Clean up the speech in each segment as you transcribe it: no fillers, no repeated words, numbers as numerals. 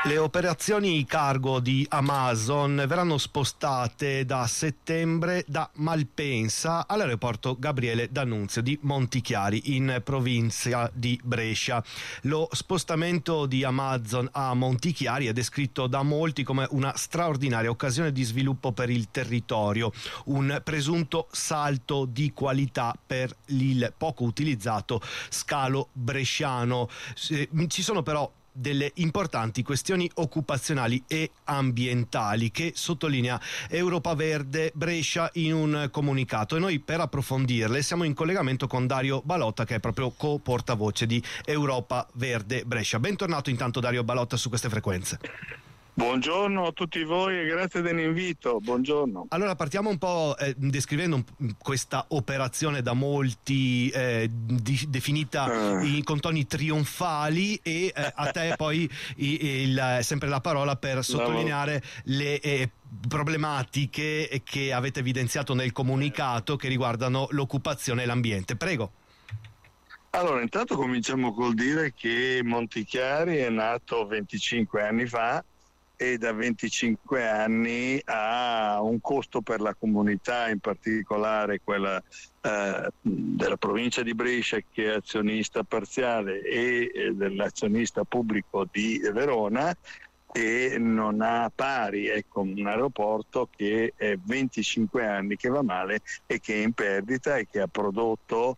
Le operazioni cargo di Amazon verranno spostate da settembre da Malpensa all'aeroporto Gabriele D'Annunzio di Montichiari in provincia di Brescia. Lo spostamento di Amazon a Montichiari è descritto da molti come una straordinaria occasione di sviluppo per il territorio, un presunto salto di qualità per il poco utilizzato scalo bresciano. Ci sono però delle importanti questioni occupazionali e ambientali che sottolinea Europa Verde Brescia in un comunicato, e noi per approfondirle siamo in collegamento con Dario Balotta, che è proprio co-portavoce di Europa Verde Brescia. Bentornato intanto Dario Balotta su queste frequenze. Buongiorno a tutti voi e grazie dell'invito, buongiorno. Allora partiamo un po' descrivendo questa operazione da molti definita con toni trionfali, e a te poi sempre la parola per sottolineare le problematiche che avete evidenziato nel comunicato che riguardano l'occupazione e l'ambiente. Prego. Allora, intanto cominciamo col dire che Montichiari è nato 25 anni fa e da 25 anni ha un costo per la comunità, in particolare quella della provincia di Brescia, che è azionista parziale, e dell'azionista pubblico di Verona, e non ha pari. Ecco, un aeroporto che è 25 anni che va male e che è in perdita e che ha prodotto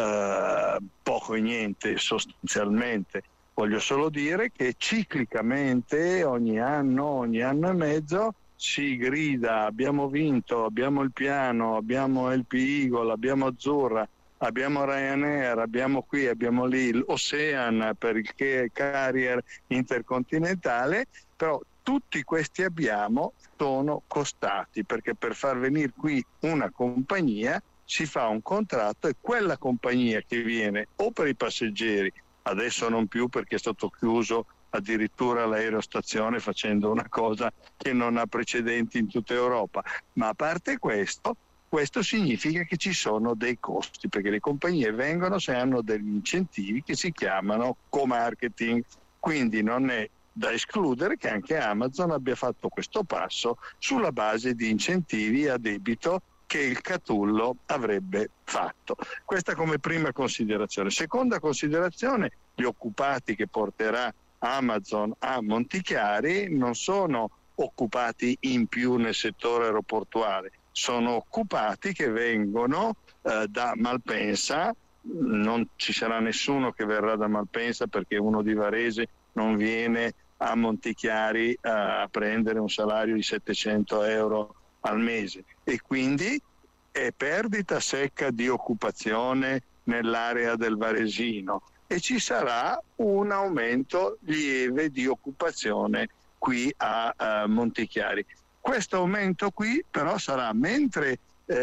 poco e niente sostanzialmente. Voglio solo dire che ciclicamente ogni anno e mezzo si grida: abbiamo vinto, abbiamo il piano, abbiamo LP Eagle, abbiamo Azzurra, abbiamo Ryanair, abbiamo qui, abbiamo lì l'Ocean per il carrier intercontinentale, però tutti questi abbiamo sono costati, perché per far venire qui una compagnia si fa un contratto, e quella compagnia che viene o per i passeggeri, adesso non più perché è stato chiuso addirittura l'aerostazione, facendo una cosa che non ha precedenti in tutta Europa, ma a parte questo significa che ci sono dei costi, perché le compagnie vengono se hanno degli incentivi che si chiamano co-marketing, quindi non è da escludere che anche Amazon abbia fatto questo passo sulla base di incentivi a debito che il Catullo avrebbe fatto. Questa come prima considerazione. Seconda considerazione: gli occupati che porterà Amazon a Montichiari non sono occupati in più nel settore aeroportuale, sono occupati che vengono da Malpensa. Non ci sarà nessuno che verrà da Malpensa, perché uno di Varese non viene a Montichiari a prendere un salario di 700 euro al mese, e quindi è perdita secca di occupazione nell'area del Varesino, e ci sarà un aumento lieve di occupazione qui a Montichiari. Questo aumento qui però sarà, mentre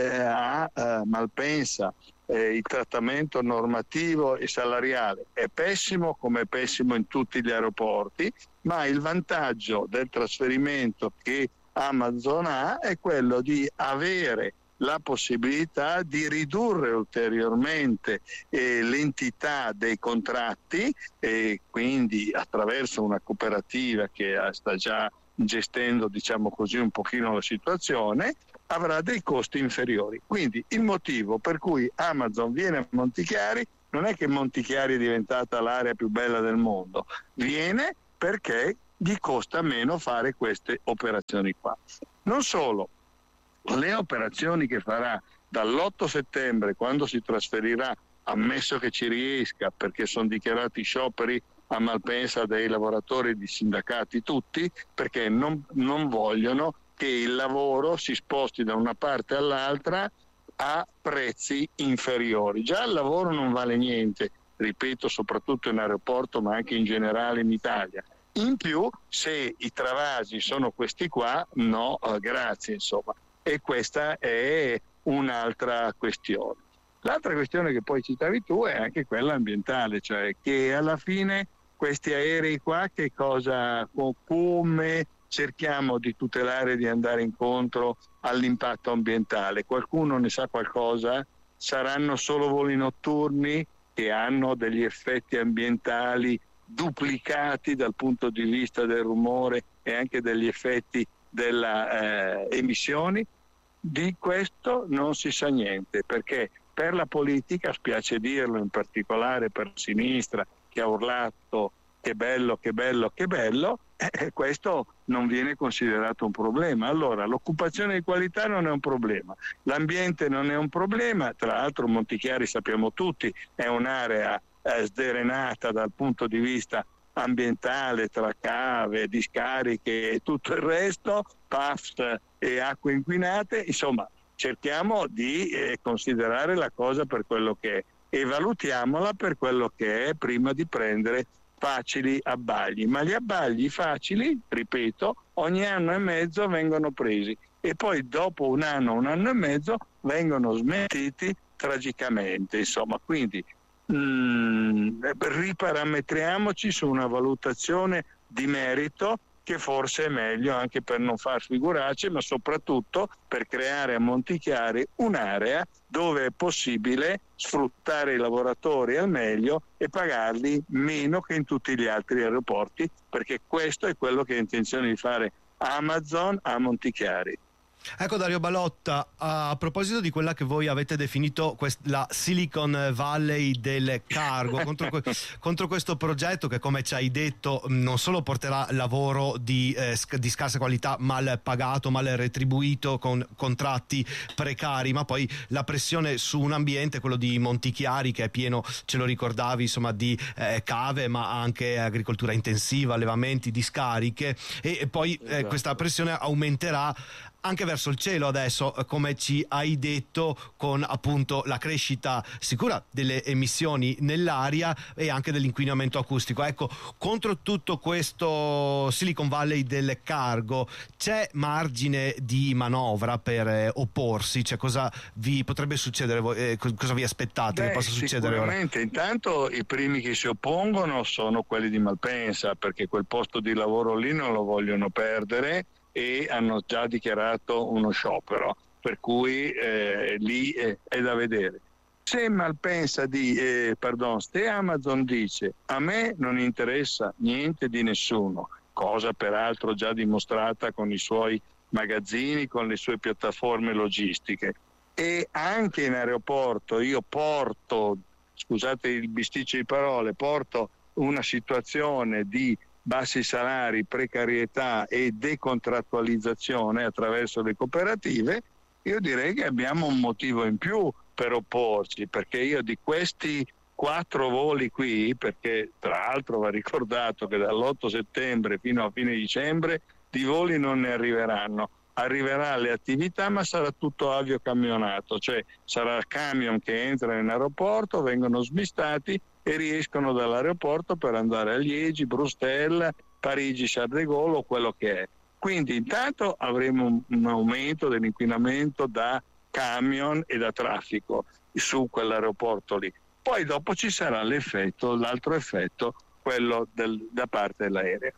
a Malpensa il trattamento normativo e salariale è pessimo, come è pessimo in tutti gli aeroporti, ma il vantaggio del trasferimento che Amazon ha è quello di avere la possibilità di ridurre ulteriormente l'entità dei contratti, e quindi attraverso una cooperativa che sta già gestendo, diciamo così, un pochino la situazione, avrà dei costi inferiori. Quindi il motivo per cui Amazon viene a Montichiari non è che Montichiari è diventata l'area più bella del mondo, viene perché gli costa meno fare queste operazioni qua. Non solo, le operazioni che farà dall'8 settembre, quando si trasferirà, ammesso che ci riesca, perché sono dichiarati scioperi a Malpensa dei lavoratori di sindacati tutti, perché non vogliono che il lavoro si sposti da una parte all'altra a prezzi inferiori. Già il lavoro non vale niente, ripeto, soprattutto in aeroporto, ma anche in generale in Italia. In più, se i travasi sono questi qua, no, grazie, insomma. E questa è un'altra questione. L'altra questione che poi citavi tu è anche quella ambientale, cioè che alla fine questi aerei qua come cerchiamo di tutelare e di andare incontro all'impatto ambientale? Qualcuno ne sa qualcosa? Saranno solo voli notturni che hanno degli effetti ambientali duplicati dal punto di vista del rumore e anche degli effetti delle emissioni. Di questo non si sa niente, perché per la politica, spiace dirlo, in particolare per la sinistra che ha urlato che bello, che bello, che bello, questo non viene considerato un problema. Allora, l'occupazione di qualità non è un problema, l'ambiente non è un problema, tra l'altro Montichiari, sappiamo tutti, è un'area sdrenata dal punto di vista ambientale, tra cave, discariche e tutto il resto, PAFs e acque inquinate. Insomma, cerchiamo di considerare la cosa per quello che è e valutiamola per quello che è prima di prendere facili abbagli. Ma gli abbagli facili, ripeto, ogni anno e mezzo vengono presi e poi dopo un anno e mezzo vengono smentiti tragicamente. Insomma, quindi riparametriamoci su una valutazione di merito, che forse è meglio anche per non far figuracce, ma soprattutto per creare a Montichiari un'area dove è possibile sfruttare i lavoratori al meglio e pagarli meno che in tutti gli altri aeroporti, perché questo è quello che ha intenzione di fare Amazon a Montichiari. Ecco Dario Balotta, a proposito di quella che voi avete definito la Silicon Valley del cargo, contro questo progetto che, come ci hai detto, non solo porterà lavoro di scarsa qualità, mal pagato, mal retribuito, con contratti precari, ma poi la pressione su un ambiente, quello di Montichiari, che è pieno, ce lo ricordavi, insomma, di cave, ma anche agricoltura intensiva, allevamenti, discariche, e poi questa pressione aumenterà anche verso il cielo adesso, come ci hai detto, con appunto la crescita sicura delle emissioni nell'aria e anche dell'inquinamento acustico. Ecco, contro tutto questo Silicon Valley del cargo c'è margine di manovra per opporsi? Cioè, cosa vi potrebbe succedere? Cosa vi aspettate che possa succedere ora? Sicuramente, intanto i primi che si oppongono sono quelli di Malpensa, perché quel posto di lavoro lì non lo vogliono perdere e hanno già dichiarato uno sciopero, per cui lì è da vedere. Se Malpensa se Amazon dice a me non interessa niente di nessuno, cosa peraltro già dimostrata con i suoi magazzini, con le sue piattaforme logistiche, e anche in aeroporto io porto, scusate il bisticcio di parole, porto una situazione di bassi salari, precarietà e decontrattualizzazione attraverso le cooperative, io direi che abbiamo un motivo in più per opporci, perché io di questi 4 voli qui, perché tra l'altro va ricordato che dall'8 settembre fino a fine dicembre di voli non ne arriveranno, arriverà le attività, ma sarà tutto aviocamionato, cioè sarà camion che entrano in aeroporto, vengono smistati e riescono dall'aeroporto per andare a Liegi, Bruxelles, Parigi, Charles de Gaulle o quello che è. Quindi intanto avremo un aumento dell'inquinamento da camion e da traffico su quell'aeroporto lì. Poi dopo ci sarà l'altro effetto, quello da parte dell'aereo.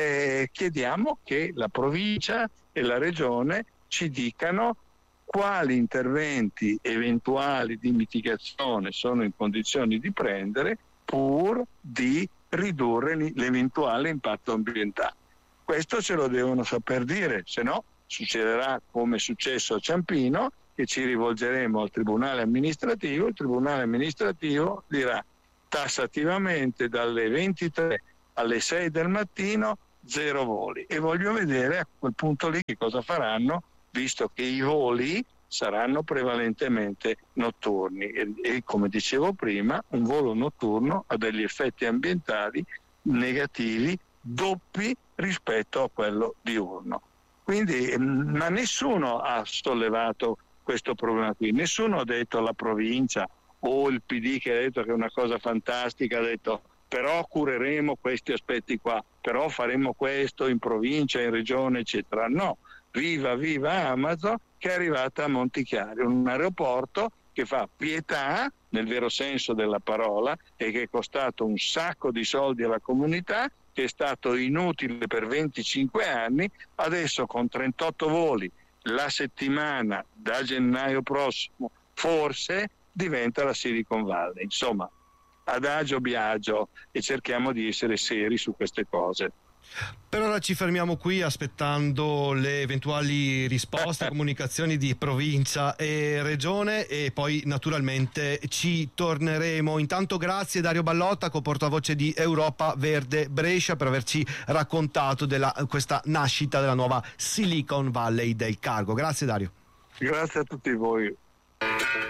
Chiediamo che la provincia e la regione ci dicano quali interventi eventuali di mitigazione sono in condizioni di prendere pur di ridurre l'eventuale impatto ambientale. Questo ce lo devono saper dire, se no succederà come è successo a Ciampino, che ci rivolgeremo al Tribunale amministrativo, il Tribunale amministrativo dirà tassativamente dalle 23 alle 6 del mattino 0 voli, e voglio vedere a quel punto lì che cosa faranno, visto che i voli saranno prevalentemente notturni e come dicevo prima, un volo notturno ha degli effetti ambientali negativi doppi rispetto a quello diurno. Quindi, ma nessuno ha sollevato questo problema qui, nessuno ha detto, la provincia o il PD che ha detto che è una cosa fantastica, ha detto però cureremo questi aspetti qua, però faremo questo in provincia, in regione, eccetera. No, viva Amazon, che è arrivata a Montichiari, un aeroporto che fa pietà nel vero senso della parola e che è costato un sacco di soldi alla comunità, che è stato inutile per 25 anni, adesso con 38 voli la settimana da gennaio prossimo forse diventa la Silicon Valley. Insomma, adagio biagio e cerchiamo di essere seri su queste cose. Per ora ci fermiamo qui aspettando le eventuali risposte, comunicazioni di provincia e regione, e poi naturalmente ci torneremo. Intanto grazie Dario Ballotta, co-portavoce di Europa Verde Brescia, per averci raccontato questa nascita della nuova Silicon Valley del cargo. Grazie Dario. Grazie a tutti voi.